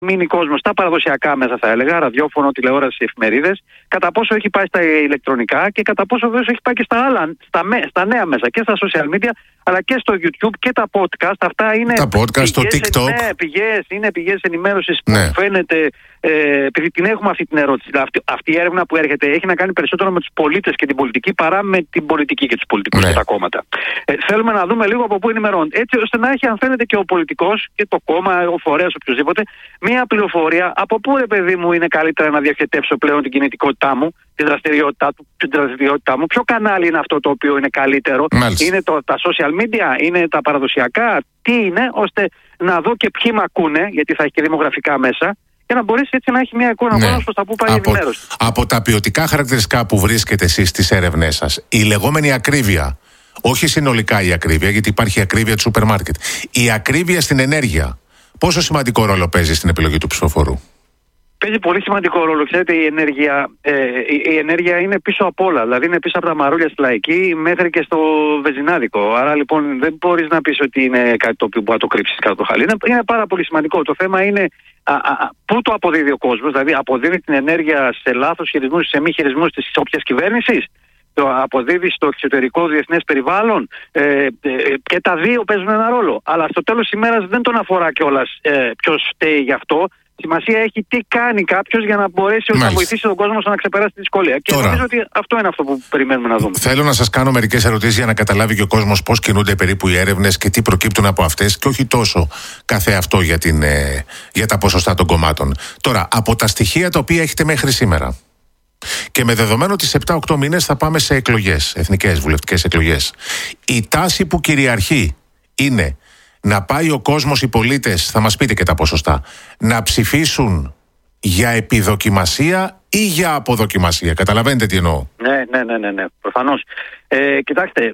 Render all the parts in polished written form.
μείνει κόσμος στα παραδοσιακά μέσα, θα έλεγα, ραδιόφωνο, τηλεόραση, εφημερίδες, κατά πόσο έχει πάει στα ηλεκτρονικά και κατά πόσο βέβαια έχει πάει και στα άλλα, στα νέα μέσα και στα social media, αλλά και στο YouTube και τα podcast. Αυτά είναι τα podcast, το TikTok. Είναι πηγές ενημέρωσης που φαίνεται, επειδή την έχουμε αυτή την ερώτηση. Αυτή η έρευνα που έρχεται έχει να κάνει περισσότερο με τους πολίτες και την πολιτική παρά με την πολιτική και τους πολιτικούς και τα κόμματα. Θέλουμε να δούμε λίγο από πού ενημερώνεται. Έτσι ώστε να έχει, αν φαίνεται, και ο πολιτικός και το κόμμα, ο φορέας, οποιοδήποτε, μία πληροφορία από πού, ρε παιδί μου, είναι καλύτερα να διοχετεύσω πλέον την κινητικότητά μου, την δραστηριότητά μου. Ποιο κανάλι είναι αυτό το οποίο είναι καλύτερο? Μάλιστα. Είναι τα social media, είναι τα παραδοσιακά? Τι είναι, ώστε να δω και ποιοι με ακούνε, γιατί θα έχει και δημογραφικά μέσα, και να μπορέσει έτσι να έχει μια εικόνα μόνο προς τα που πάει η ενημέρωση. Από τα ποιοτικά χαρακτηριστικά που βρίσκετε εσείς στις έρευνές σας, η λεγόμενη ακρίβεια, όχι συνολικά η ακρίβεια, γιατί υπάρχει ακρίβεια του σούπερ μάρκετ, η ακρίβεια στην ενέργεια, πόσο σημαντικό ρόλο παίζει στην επιλογή του ψηφοφόρου? Παίζει πολύ σημαντικό ρόλο. Ξέρετε, η ενέργεια είναι πίσω απ' όλα. Δηλαδή είναι πίσω από τα μαρούλια στη Λαϊκή μέχρι και στο βενζινάδικο. Άρα λοιπόν δεν μπορείς να πεις ότι είναι κάτι το οποίο μπορεί να το κρύψεις κάτω το χαλί. Είναι πάρα πολύ σημαντικό. Το θέμα είναι πού το αποδίδει ο κόσμος. Δηλαδή αποδίδει την ενέργεια σε λάθος χειρισμούς, σε μη χειρισμούς της όποιας κυβέρνησης. Το αποδίδει στο εξωτερικό διεθνές περιβάλλον. Και τα δύο παίζουν ένα ρόλο. Αλλά στο τέλος της ημέρας δεν τον αφορά κιόλας ποιος φταίει γι' αυτό. Σημασία έχει τι κάνει κάποιος για να μπορέσει να βοηθήσει τον κόσμο να ξεπεράσει τη δυσκολία. Και νομίζω ότι αυτό είναι αυτό που περιμένουμε να δούμε. Θέλω να σας κάνω μερικές ερωτήσεις για να καταλάβει και ο κόσμος πώς κινούνται περίπου οι έρευνες και τι προκύπτουν από αυτές, και όχι τόσο καθεαυτό για τα ποσοστά των κομμάτων. Τώρα, από τα στοιχεία τα οποία έχετε μέχρι σήμερα, και με δεδομένο ότι σε 7-8 μήνες θα πάμε σε εκλογές, εθνικές βουλευτικές εκλογές, η τάση που κυριαρχεί είναι να πάει ο κόσμος, οι πολίτες, θα μας πείτε και τα ποσοστά, να ψηφίσουν για επιδοκιμασία ή για αποδοκιμασία? Καταλαβαίνετε τι εννοώ? Ναι, προφανώς. Κοιτάξτε,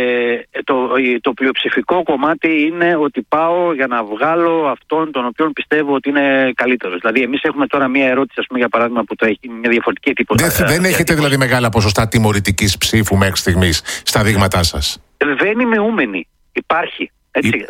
το πλειοψηφικό κομμάτι είναι ότι πάω για να βγάλω αυτόν τον οποίο πιστεύω ότι είναι καλύτερος. Δηλαδή εμείς έχουμε τώρα μία ερώτηση, ας πούμε, για παράδειγμα, που έχει μια διαφορετική τύπωση. Δεν έχετε δηλαδή μεγάλα ποσοστά τιμωρητικής ψήφου μέχρι στιγμής στα δείγματά σας? Δεν είμαι ούμενη. Υπάρχει. Έτσι,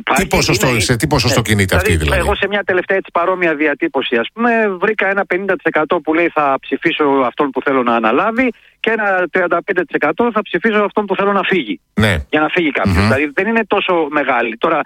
σε τι ποσοστό κινείται αυτή δηλαδή? Εγώ σε μια τελευταία παρόμοια διατύπωση, ας πούμε, βρήκα ένα 50% που λέει θα ψηφίσω αυτόν που θέλω να αναλάβει και ένα 35% θα ψηφίσω αυτόν που θέλω να φύγει. Ναι. Για να φύγει κάποιος. Δηλαδή δεν είναι τόσο μεγάλη. Τώρα,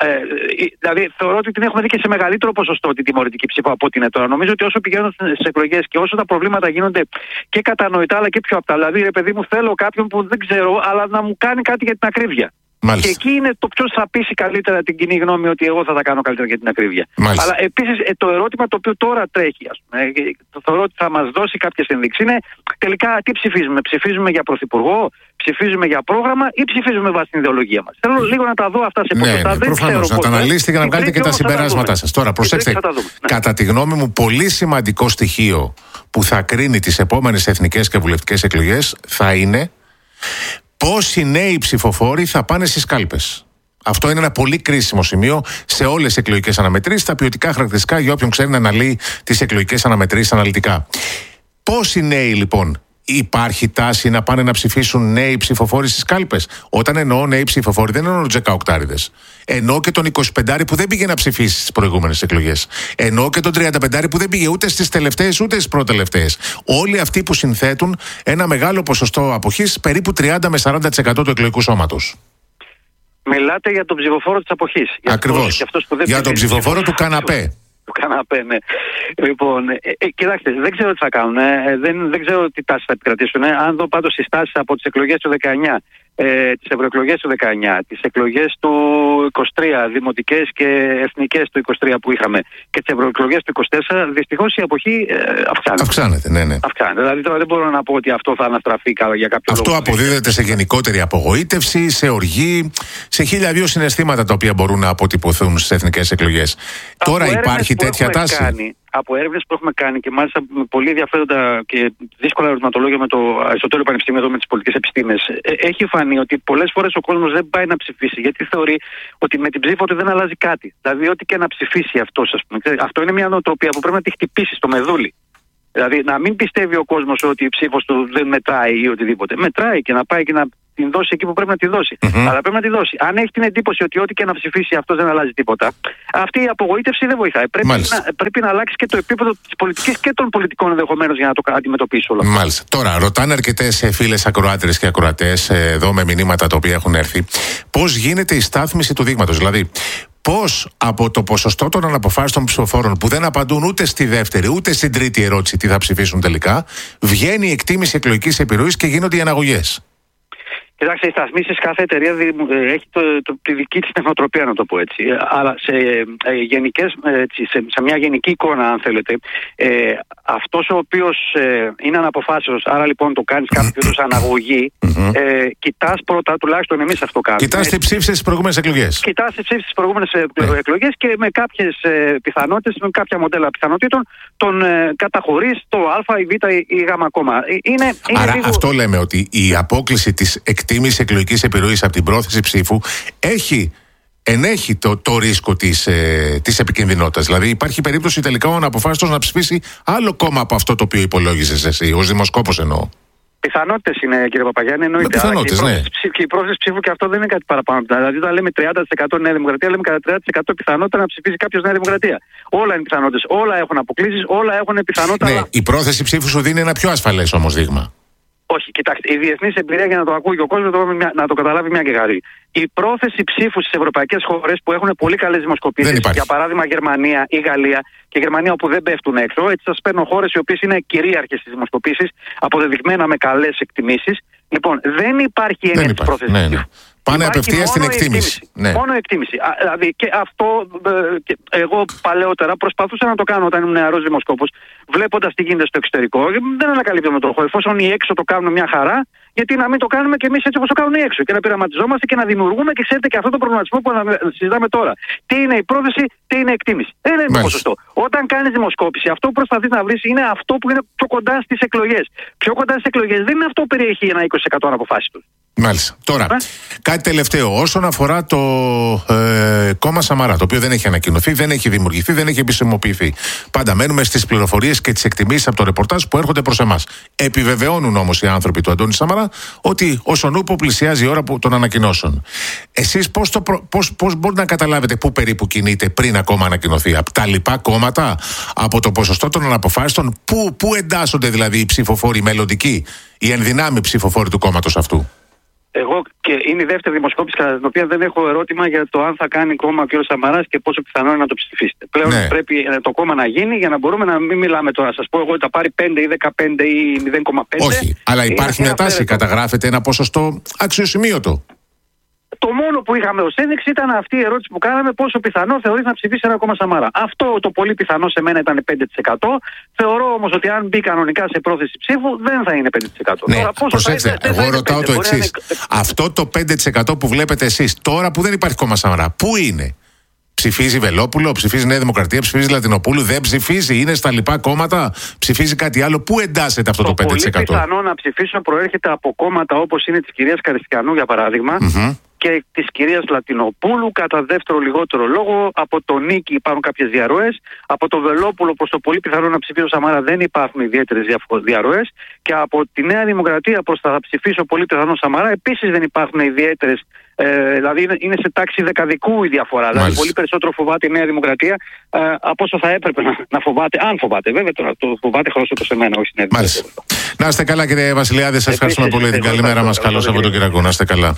δηλαδή θεωρώ ότι την έχουμε δει και σε μεγαλύτερο ποσοστό την τιμωρητική ψήφο από ό,τι είναι τώρα. Νομίζω ότι όσο πηγαίνουν στις εκλογές και όσο τα προβλήματα γίνονται και κατανοητά αλλά και πιο απτά. Δηλαδή, ρε παιδί μου, θέλω κάποιον που δεν ξέρω, αλλά να μου κάνει κάτι για την ακρίβεια. Μάλιστα. Και εκεί είναι το ποιος θα πείσει καλύτερα την κοινή γνώμη ότι εγώ θα τα κάνω καλύτερα για την ακρίβεια. Μάλιστα. Αλλά επίσης το ερώτημα το οποίο τώρα τρέχει, ας πούμε, θεωρώ ότι θα μας δώσει κάποιες ενδείξεις, είναι τελικά τι ψηφίζουμε? Ψηφίζουμε για πρωθυπουργό, ψηφίζουμε για πρόγραμμα ή ψηφίζουμε βάσει την ιδεολογία μας? Θέλω λίγο να τα δω αυτά σε ποσοστά. Ναι, προφανώς. Να τα αναλύσετε και να βγάλετε και τα συμπεράσματά σας. Τώρα, προσέξτε, κατά τη γνώμη μου, πολύ σημαντικό στοιχείο που θα κρίνει τις επόμενες εθνικές και βουλευτικές εκλογές θα είναι πόσοι νέοι ψηφοφόροι θα πάνε στις κάλπες. Αυτό είναι ένα πολύ κρίσιμο σημείο σε όλες τις εκλογικές αναμετρήσεις, τα ποιοτικά χαρακτηριστικά για όποιον ξέρει να αναλύει τις εκλογικές αναμετρήσεις αναλυτικά. Πόσοι νέοι λοιπόν? Υπάρχει τάση να πάνε να ψηφίσουν νέοι ψηφοφόροι στις κάλπες? Όταν εννοώ νέοι ψηφοφόροι, δεν εννοώ τους 18άριδες. Εννοώ και τον 25άρη που δεν πήγε να ψηφίσει στις προηγούμενες εκλογές. Εννοώ και τον 35άρη που δεν πήγε ούτε στις τελευταίες ούτε στις προτελευταίες. Όλοι αυτοί που συνθέτουν ένα μεγάλο ποσοστό αποχής, περίπου 30 με 40% του εκλογικού σώματος. Μιλάτε για τον ψηφοφόρο της αποχής. Ακριβώς. Για τον ψηφοφόρο του καναπέ. Του καναπέ, ναι. Λοιπόν, κοιτάξτε, δεν ξέρω τι θα κάνουν. Δεν ξέρω τι τάση θα επικρατήσουν. Αν δω πάντως τις τάσεις από τις εκλογές του 19, τις ευρωεκλογές του 19, τις εκλογές του 23, δημοτικές και εθνικές του 23 που είχαμε, και τις ευρωεκλογές του 24, δυστυχώς η αποχή αυξάνεται. Αυξάνεται, ναι. Αυξάνεται. Δηλαδή τώρα δεν μπορώ να πω ότι αυτό θα αναστραφεί για κάποιο λόγο. Αυτό αποδίδεται σε γενικότερη απογοήτευση, σε οργή, σε 1002 συναισθήματα τα οποία μπορούν να αποτυπωθούν στις εθνικές εκλογές. Τώρα υπάρχει τέτοια τάση? Από έρευνες που έχουμε κάνει και μάλιστα με πολύ ενδιαφέροντα και δύσκολα ερωτηματολόγια με το Αριστοτέλειο Πανεπιστήμιο εδώ με τις πολιτικές επιστήμες, έχει φανεί ότι πολλές φορές ο κόσμος δεν πάει να ψηφίσει γιατί θεωρεί ότι με την ψήφο του δεν αλλάζει κάτι. Δηλαδή, ό,τι και να ψηφίσει αυτός, ας πούμε. Αυτό είναι μια νοοτροπία που πρέπει να τη χτυπήσει στο μεδούλι. Δηλαδή, να μην πιστεύει ο κόσμος ότι η ψήφος του δεν μετράει ή οτιδήποτε. Μετράει, και να πάει και να την δώσει εκεί που πρέπει να τη δώσει. Αλλά πρέπει να τη δώσει. Αν έχει την εντύπωση ότι ό,τι και να ψηφίσει αυτό δεν αλλάζει τίποτα, αυτή η απογοήτευση δεν βοηθάει. Πρέπει να αλλάξει και το επίπεδο της πολιτικής και των πολιτικών ενδεχομένως για να το αντιμετωπίσει όλο αυτό. Μάλιστα. Τώρα, ρωτάνε αρκετές φίλες ακροάτρες και ακροατές εδώ με μηνύματα τα οποία έχουν έρθει, πώς γίνεται η στάθμιση του δείγματος. Δηλαδή, πώς από το ποσοστό των αναποφάσιστων ψηφοφόρων που δεν απαντούν ούτε στη δεύτερη ούτε στην τρίτη ερώτηση τι θα ψηφίσουν τελικά, βγαίνει η εκτίμηση εκλογικής επιρροής και γίνονται οι αναγωγές. Κοιτάξτε, οι σταθμίσεις, κάθε εταιρεία έχει τη δική της τεχνοτροπία, να το πω έτσι. Αλλά σε μια γενική εικόνα, αν θέλετε, αυτός ο οποίος είναι αναποφάσιστος, άρα λοιπόν το κάνεις κάποιο είδους αναγωγή, κοιτάς πρώτα, τουλάχιστον εμείς αυτό κάνουμε. Κοιτάς τι ψήφισες στις προηγούμενες εκλογές. Κοιτάς τι ψήφισες στις προηγούμενες εκλογές και με κάποιες πιθανότητες, με κάποια μοντέλα πιθανότητων, τον καταχωρείς το Α, η Β ή η Γ κόμμα. Άρα αυτό λέμε, ότι η απόκλιση της εκτίμηση εκλογικής επιρροής από την πρόθεση ψήφου ενέχει το ρίσκο της επικινδυνότητας. Δηλαδή υπάρχει περίπτωση τελικά ο αναποφάσιστος να ψηφίσει άλλο κόμμα από αυτό το οποίο υπολόγιζες εσύ, ως δημοσκόπος εννοώ. Πιθανότητες είναι, κύριε Παπαγιάννη, εννοείται. Πιθανότητες, ναι. Και η πρόθεση ψήφου και αυτό δεν είναι κάτι παραπάνω. Δηλαδή, όταν λέμε 30% Νέα Δημοκρατία, λέμε κατά 30% πιθανότητα να ψηφίσει κάποιος Νέα Δημοκρατία. Όλα είναι πιθανότητες. Όλα έχουν αποκλήσεις, όλα έχουν πιθανότητα. Ναι, η πρόθεση ψήφου σου δίνει ένα πιο ασφαλές όμως δείγμα. Όχι, κοιτάξτε, η διεθνής εμπειρία, για να το ακούει και ο κόσμος, να το καταλάβει μια και γαρή. Η πρόθεση ψήφου στις ευρωπαϊκές χώρες που έχουν πολύ καλές δημοσκοπήσεις, για παράδειγμα Γερμανία ή Γαλλία, και Γερμανία όπου δεν πέφτουν έξω, έτσι σας παίρνω χώρες οι οποίες είναι κυρίαρχες στις δημοσκοπήσεις, αποδεδειγμένα με καλές εκτιμήσεις. Λοιπόν, δεν υπάρχει έννοια της πρόθεσης ψήφου. Πάνε απευθείας στην εκτίμηση. Ναι. Μόνο εκτίμηση. Δηλαδή, και αυτό εγώ παλαιότερα προσπαθούσα να το κάνω όταν ήμουν νεαρός δημοσκόπος, βλέποντας τι γίνεται στο εξωτερικό. Δεν ανακαλύπτω με τροχό. Εφόσον οι έξω το κάνουν μια χαρά, γιατί να μην το κάνουμε και εμείς έτσι όπως το κάνουν οι έξω. Και να πειραματιζόμαστε και να δημιουργούμε, και ξέρετε, και αυτό το προβληματισμό που συζητάμε τώρα. Τι είναι η πρόθεση, τι είναι η εκτίμηση. Δεν είναι το ποσοστό. Όταν κάνεις δημοσκόπηση, αυτό που προσπαθείς να βρεις είναι αυτό που είναι πιο κοντά στις εκλογές. Πιο κοντά στις εκλογές δεν είναι αυτό που περιέχει ένα 20% αναποφάσιστος. Μάλιστα. Τώρα, κάτι τελευταίο. Όσον αφορά το κόμμα Σαμαρά, το οποίο δεν έχει ανακοινωθεί, δεν έχει δημιουργηθεί, δεν έχει επισημοποιηθεί. Πάντα μένουμε στις πληροφορίες και τις εκτιμήσεις από το ρεπορτάζ που έρχονται προς εμάς. Επιβεβαιώνουν όμως οι άνθρωποι του Αντώνη Σαμαρά ότι όσον ούπο πλησιάζει η ώρα των ανακοινώσεων. Εσείς πώς μπορείτε να καταλάβετε πού περίπου κινείται πριν ακόμα ανακοινωθεί? Από τα λοιπά κόμματα, από το ποσοστό των αναποφάσιστων, πού εντάσσονται δηλαδή οι ψηφοφόροι μελλοντικοί, οι ενδυνάμοι ψηφοφόροι του κόμματος αυτού? Εγώ, και είναι η δεύτερη δημοσκόπηση κατά την οποία δεν έχω ερώτημα για το αν θα κάνει κόμμα ο κ. Σαμαράς και πόσο πιθανό είναι να το ψηφίσετε. Πλέον πρέπει το κόμμα να γίνει για να μπορούμε να μην μιλάμε τώρα. Σας πω εγώ ότι θα πάρει 5 ή 15 ή 0,5. Όχι, αλλά υπάρχει μια τάση. Καταγράφεται ένα ποσοστό αξιοσημείωτο. Το μόνο που είχαμε ως ένδειξη ήταν αυτή η ερώτηση που κάναμε: πόσο πιθανό θεωρείς να ψηφίσει ένα κόμμα Σαμαρά? Αυτό το πολύ πιθανό σε μένα ήταν 5%. Θεωρώ όμως ότι αν μπει κανονικά σε πρόθεση ψήφου δεν θα είναι 5%. Ναι, τώρα, προσέξτε, εγώ ρωτάω το εξής. Αυτό το 5% που βλέπετε εσείς τώρα που δεν υπάρχει κόμμα Σαμαρά, πού είναι? Ψηφίζει Βελόπουλο, ψηφίζει Νέα Δημοκρατία, ψηφίζει Λατινοπούλου, δεν ψηφίζει, είναι στα λοιπά κόμματα, ψηφίζει κάτι άλλο? Πού εντάσσεται αυτό το 5%? Το πολύ πιθανό να ψηφίσω προέρχεται από κόμματα όπως είναι της κυρίας Καριστιανού, για παράδειγμα, και της κυρίας Λατινοπούλου, κατά δεύτερο λιγότερο λόγο. Από τον Νίκη υπάρχουν κάποιες διαρροές. Από τον Βελόπουλο προς το πολύ πιθανό να ψηφίσω Σαμάρα δεν υπάρχουν ιδιαίτερες διαρροές. Και από τη Νέα Δημοκρατία προς τα ψηφίσω πολύ πιθανό Σαμάρα επίσης δεν υπάρχουν ιδιαίτερες. Δηλαδή είναι σε τάξη δεκαδικού η διαφορά. Δηλαδή πολύ περισσότερο φοβάται η Νέα Δημοκρατία από όσο θα έπρεπε να φοβάται. Αν φοβάται, βέβαια, τώρα το φοβάται χρωστό σε μένα, όχι στην Νέα Δημοκρατία. Να είστε καλά, κύριε Βασιλιάδη, σας ευχαριστούμε πολύ. Την καλημέρα μας. Καλό Σαββατοκύριακο. Να είστε καλά.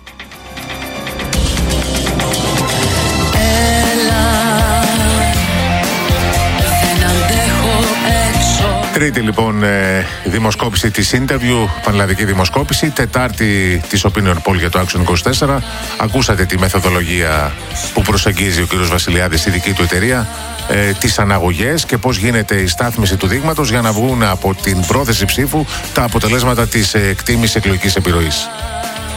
Τρίτη λοιπόν δημοσκόπηση της Interview, πανελλαδική δημοσκόπηση. Τετάρτη της Opinion Poll για το Action 24. Ακούσατε τη μεθοδολογία που προσεγγίζει ο κ. Βασιλιάδης στη δική του εταιρεία, τις αναγωγές και πώς γίνεται η στάθμιση του δείγματος για να βγουν από την πρόθεση ψήφου τα αποτελέσματα της εκτίμησης εκλογικής επιρροής.